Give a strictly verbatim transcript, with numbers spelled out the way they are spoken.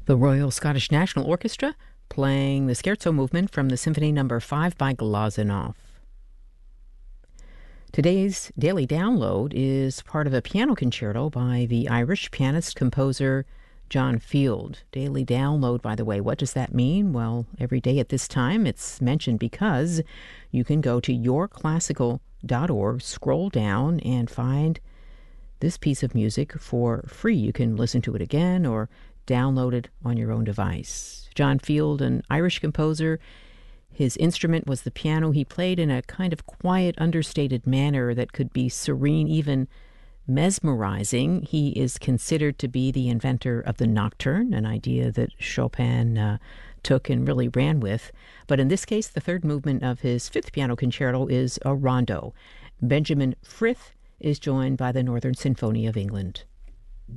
The Royal Scottish National Orchestra playing the Scherzo movement from the Symphony Number five by Glazunov. Today's daily download is part of a piano concerto by the Irish pianist-composer John Field. Daily download, by the way, what does that mean? Well, every day at this time it's mentioned because you can go to your classical dot org, scroll down, and find this piece of music for free. You can listen to it again or download it on your own device. John Field, an Irish composer, his instrument was the piano. He played in a kind of quiet, understated manner that could be serene, even mesmerizing. He is considered to be the inventor of the nocturne, an idea that Chopin uh, took and really ran with. But in this case, the third movement of his fifth piano concerto is a rondo. Benjamin Frith is joined by the Northern Symphony of England.